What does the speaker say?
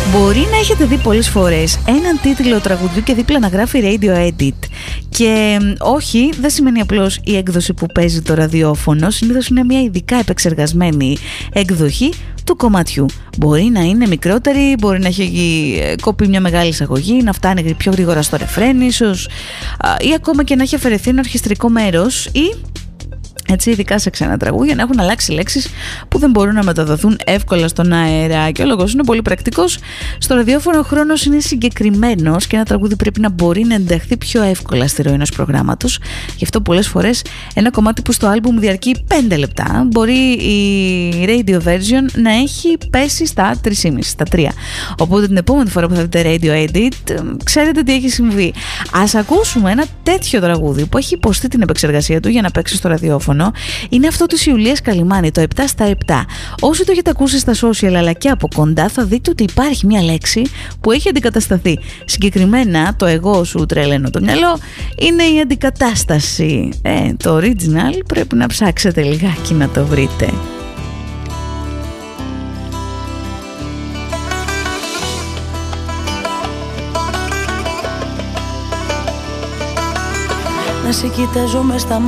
Μπορεί να έχετε δει πολλές φορές έναν τίτλο τραγουδιού και δίπλα να γράφει Radio Edit. Και όχι, δεν σημαίνει απλώς η έκδοση που παίζει το ραδιόφωνο. Συνήθως είναι μια ειδικά επεξεργασμένη εκδοχή του κομματιού. Μπορεί να είναι μικρότερη, μπορεί να έχει κοπεί μια μεγάλη εισαγωγή, να φτάνει πιο γρήγορα στο ρεφρέν ίσως, ή ακόμα και να έχει αφαιρεθεί ένα ορχιστρικό μέρος, ή έτσι, ειδικά σε ξένα τραγούδια, να έχουν αλλάξει λέξεις που δεν μπορούν να μεταδοθούν εύκολα στον αέρα. Και ο λόγος είναι πολύ πρακτικός. Στο ραδιόφωνο ο χρόνος είναι συγκεκριμένος και ένα τραγούδι πρέπει να μπορεί να ενταχθεί πιο εύκολα στη ροή ενός προγράμματος. Γι' αυτό πολλές φορές ένα κομμάτι που στο άλμπουμ διαρκεί 5 λεπτά μπορεί η radio version να έχει πέσει στα 3,5, στα 3. Οπότε την επόμενη φορά που θα δείτε radio edit, ξέρετε τι έχει συμβεί. Ας ακούσουμε ένα τέτοιο τραγούδι που έχει υποστεί την επεξεργασία του για να παίξει στο ραδιόφωνο. Είναι αυτό της Ιουλίας Καλυμάνη, το 7 στα 7. Όσοι το έχετε ακούσει στα social αλλά και από κοντά, θα δείτε ότι υπάρχει μια λέξη που έχει αντικατασταθεί. Συγκεκριμένα, το εγώ σου τρελαίνω το μυαλό είναι η αντικατάσταση. Το original πρέπει να ψάξετε λιγάκι να το βρείτε. Να σε κοιτάζω μες στα